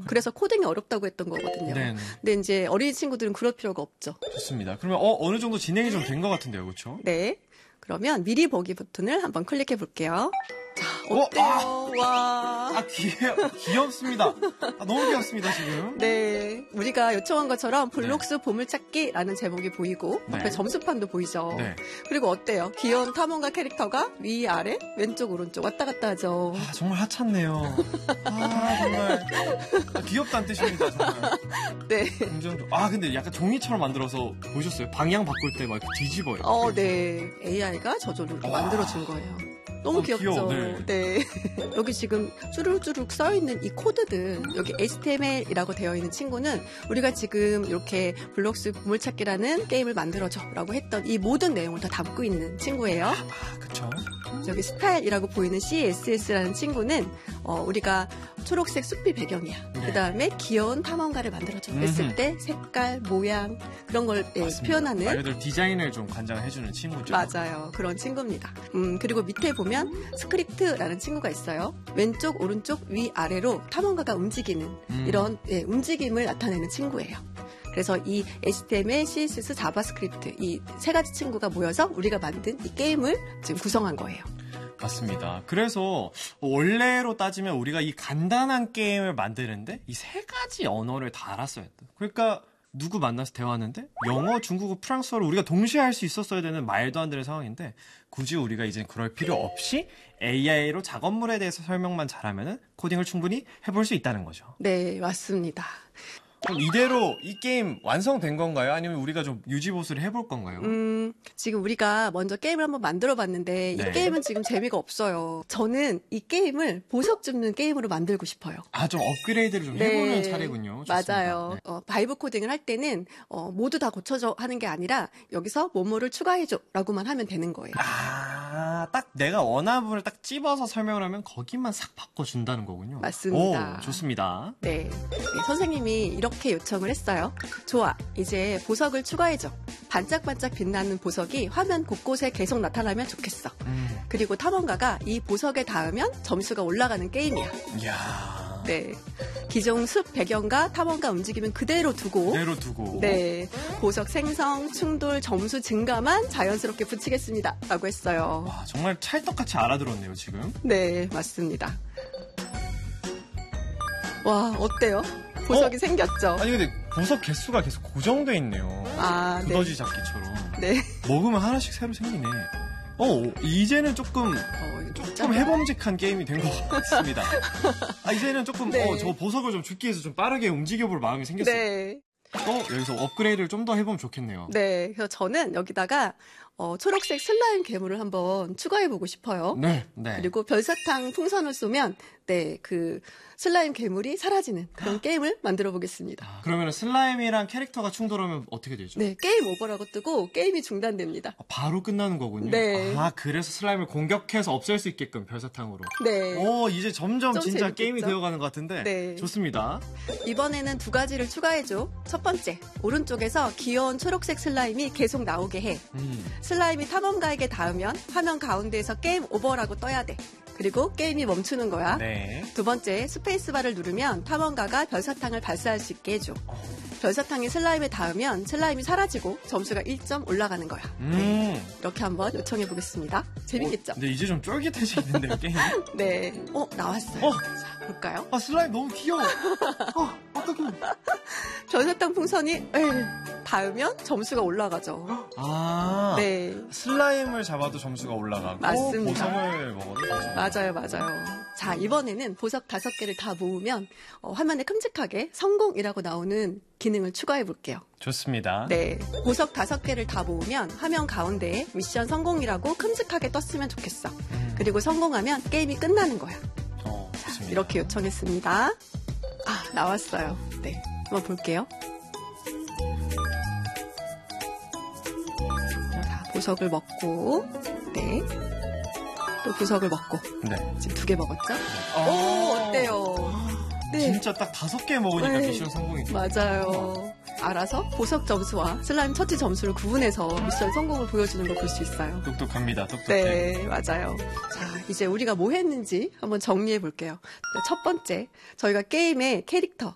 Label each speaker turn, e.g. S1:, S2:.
S1: 그래서 코딩이 어렵다고 했던 거거든요.
S2: 네네.
S1: 근데 이제 어린이 친구들은 그럴 필요가 없죠.
S2: 좋습니다. 그러면 어느 정도 진행이 좀 된 것 같은데요, 그렇죠?
S1: 네. 그러면 미리 보기 버튼을 한번 클릭해 볼게요. 자, 어때요? 와.
S2: 귀엽습니다. 너무 귀엽습니다, 지금.
S1: 네. 우리가 요청한 것처럼 블록스 보물찾기라는 제목이 보이고,
S2: 네.
S1: 앞에 점수판도 보이죠.
S2: 네.
S1: 그리고 어때요? 귀여운 탐험가 캐릭터가 위, 아래, 왼쪽, 오른쪽 왔다 갔다 하죠.
S2: 정말 하찮네요. 정말. 귀엽다는 뜻입니다, 정말.
S1: 네.
S2: 근데 약간 종이처럼 만들어서 보셨어요? 방향 바꿀 때 막 뒤집어요.
S1: 네. AI가 저절로 이렇게 만들어준 거예요. 너무 귀엽죠?
S2: 귀여워,
S1: 네. 여기 지금 쭈루쭈룩 써있는 이 코드들, 여기 HTML이라고 되어 있는 친구는 우리가 지금 이렇게 블록스 보물찾기라는 게임을 만들어줘 라고 했던 이 모든 내용을 다 담고 있는 친구예요.
S2: 그쵸.
S1: 여기 스타일이라고 보이는 CSS라는 친구는 우리가 초록색 숲이 배경이야.
S2: 네.
S1: 그 다음에 귀여운 탐험가를 만들어줘 했을 때 색깔, 모양 그런 걸 표현하는
S2: 말 그대로 디자인을 좀 관장해주는 친구죠.
S1: 맞아요. 그런 친구입니다. 그리고 밑에 보면 스크립트라는 친구가 있어요. 왼쪽, 오른쪽, 위, 아래로 탐험가가 움직이는 이런 움직임을 나타내는 친구예요. 그래서 이 HTML, CSS, 자바스크립트 이 세 가지 친구가 모여서 우리가 만든 이 게임을 지금 구성한 거예요.
S2: 맞습니다. 그래서 원래로 따지면 우리가 이 간단한 게임을 만드는데 이 세 가지 언어를 다 알았어야 했다. 그러니까 누구 만나서 대화하는데 영어, 중국어, 프랑스어를 우리가 동시에 할 수 있었어야 되는 말도 안 되는 상황인데 굳이 우리가 이제 그럴 필요 없이 AI로 작업물에 대해서 설명만 잘하면 코딩을 충분히 해볼 수 있다는 거죠.
S1: 네, 맞습니다.
S2: 그럼 이대로 이 게임 완성된 건가요? 아니면 우리가 좀 유지보수를 해볼 건가요?
S1: 지금 우리가 먼저 게임을 한번 만들어 봤는데
S2: 네.
S1: 이 게임은 지금 재미가 없어요. 저는 이 게임을 보석 줍는 게임으로 만들고 싶어요.
S2: 좀 업그레이드를 좀 해보는 차례군요. 좋습니다.
S1: 맞아요.
S2: 네.
S1: 바이브 코딩을 할 때는 모두 다 고쳐줘 하는 게 아니라 여기서 뭐뭐를 추가해줘 라고만 하면 되는 거예요.
S2: 딱 내가 원하는 부분을 딱 찝어서 설명을 하면 거기만 싹 바꿔준다는 거군요.
S1: 맞습니다.
S2: 오, 좋습니다.
S1: 네, 선생님이 이렇게 요청을 했어요. 좋아, 이제 보석을 추가해줘. 반짝반짝 빛나는 보석이 화면 곳곳에 계속 나타나면 좋겠어. 그리고 탐험가가 이 보석에 닿으면 점수가 올라가는 게임이야.
S2: 이야.
S1: 네, 기존 숲 배경과 탐험가 움직이면 그대로 두고 네, 보석 생성, 충돌, 점수 증가만 자연스럽게 붙이겠습니다 라고 했어요.
S2: 와, 정말 찰떡같이 알아들었네요 지금.
S1: 네, 맞습니다. 와, 어때요? 보석이 생겼죠?
S2: 아니 근데 보석 개수가 계속 고정돼 있네요. 두더지
S1: 네.
S2: 잡기처럼.
S1: 네.
S2: 먹으면 하나씩 새로 생기네. 이제는 조금 해봄직한 게임이 된 것 같습니다. 이제는 조금
S1: 네.
S2: 저 보석을 좀 줍기 위해서 좀 빠르게 움직여볼 마음이 생겼어요.
S1: 네.
S2: 여기서 업그레이드를 좀 더 해보면 좋겠네요.
S1: 네. 그래서 저는 여기다가 초록색 슬라임 괴물을 한번 추가해보고 싶어요.
S2: 네.
S1: 그리고 별사탕 풍선을 쏘면 그 슬라임 괴물이 사라지는 그런 게임을 만들어 보겠습니다.
S2: 그러면 슬라임이랑 캐릭터가 충돌하면 어떻게 되죠?
S1: 네, 게임 오버라고 뜨고 게임이 중단됩니다.
S2: 바로 끝나는 거군요.
S1: 네.
S2: 그래서 슬라임을 공격해서 없앨 수 있게끔 별사탕으로.
S1: 네.
S2: 이제 점점 진짜
S1: 재밌겠죠?
S2: 게임이 되어가는 것 같은데.
S1: 네.
S2: 좋습니다.
S1: 이번에는 두 가지를 추가해줘. 첫 번째, 오른쪽에서 귀여운 초록색 슬라임이 계속 나오게 해. 슬라임이 탐험가에게 닿으면 화면 가운데에서 게임 오버라고 떠야 돼. 그리고 게임이 멈추는 거야.
S2: 네.
S1: 두 번째, 스페이스바를 누르면 탐험가가 별사탕을 발사할 수 있게 해줘. 별사탕이 슬라임에 닿으면 슬라임이 사라지고 점수가 1점 올라가는 거야. 네. 이렇게 한번 요청해 보겠습니다. 재밌겠죠?
S2: 근데 이제 좀 쫄깃해지는데요, 게임이?
S1: 네. 나왔어요. 자, 볼까요?
S2: 슬라임 너무 귀여워. 어떡해.
S1: 별사탕 풍선이 닿으면 점수가 올라가죠. 네.
S2: 슬라임을 잡아도 점수가 올라가고
S1: 맞습니다.
S2: 보석을 먹어도 점수가
S1: 맞아요. 자, 이번에는 보석 5개를 다 모으면 화면에 큼직하게 성공이라고 나오는 기능을 추가해 볼게요.
S2: 좋습니다.
S1: 네. 보석 5개를 다 모으면 화면 가운데에 미션 성공이라고 큼직하게 떴으면 좋겠어. 그리고 성공하면 게임이 끝나는 거야.
S2: 좋습니다.
S1: 이렇게 요청했습니다. 나왔어요. 네. 한번 볼게요. 자, 보석을 먹고, 네. 또 보석을 먹고.
S2: 네.
S1: 지금 2개 먹었죠? 어때요? 네.
S2: 진짜 딱 5개 먹으니까
S1: 네.
S2: 미션 성공이죠.
S1: 맞아요. 알아서 보석 점수와 슬라임 처치 점수를 구분해서 미션 성공을 보여주는 걸 볼 수 있어요.
S2: 똑똑합니다.
S1: 네, 맞아요. 자, 이제 우리가 뭐 했는지 한번 정리해 볼게요. 첫 번째, 저희가 게임의 캐릭터,